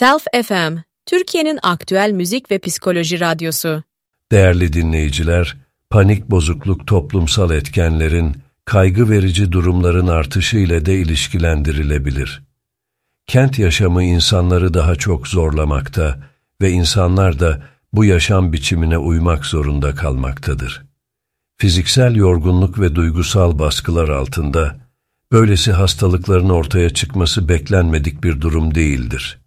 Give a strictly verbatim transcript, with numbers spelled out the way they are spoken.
Self F M, Türkiye'nin aktüel müzik ve psikoloji radyosu. Değerli dinleyiciler, panik bozukluk toplumsal etkenlerin, kaygı verici durumların artışı ile de ilişkilendirilebilir. Kent yaşamı insanları daha çok zorlamakta ve insanlar da bu yaşam biçimine uymak zorunda kalmaktadır. Fiziksel yorgunluk ve duygusal baskılar altında, böylesi hastalıkların ortaya çıkması beklenmedik bir durum değildir.